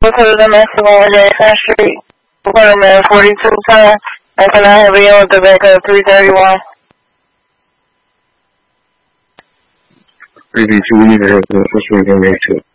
Welcome to the Maximum Jackson Street. Appointment 42 time. And can I have you with the back of 331? 332 either. What's we going to make to?